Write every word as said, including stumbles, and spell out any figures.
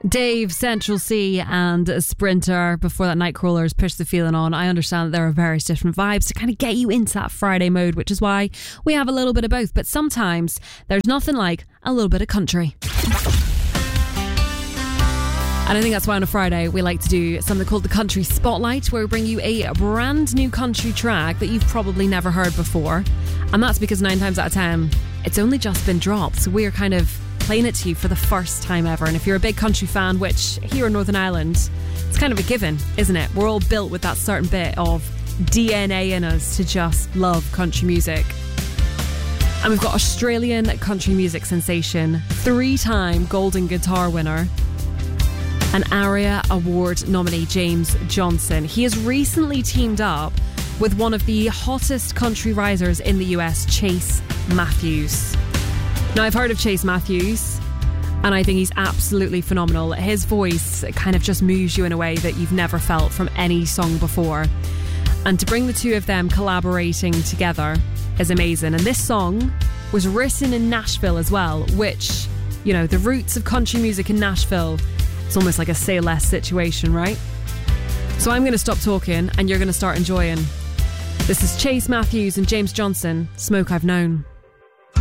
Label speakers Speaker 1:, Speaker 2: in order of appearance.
Speaker 1: Dave, Central C and Sprinter. Before that, Nightcrawlers, Push the Feeling On. I understand that there are various different vibes to kind of get you into that Friday mode, which is why we have a little bit of both. But sometimes there's nothing like a little bit of country. And I think that's why on a Friday we like to do something called the Country Spotlight, where we bring you a brand new country track that you've probably never heard before. And that's because nine times out of ten, it's only just been dropped. So we're kind of playing it to you for the first time ever. And if you're a big country fan, which here in Northern Ireland, it's kind of a given, isn't it? We're all built with that certain bit of D N A in us to just love country music. And we've got Australian country music sensation, three-time Golden Guitar winner, an ARIA Award nominee, James Johnson. He has recently teamed up with one of the hottest country risers in the U S, Chase Matthews. Now, I've heard of Chase Matthews, and I think he's absolutely phenomenal. His voice kind of just moves you in a way that you've never felt from any song before. And to bring the two of them collaborating together is amazing. And this song was written in Nashville as well, which, you know, the roots of country music in Nashville, it's almost like a say less situation, right? So I'm going to stop talking and you're going to start enjoying. This is Chase Matthews and James Johnson, Smoke I've Known.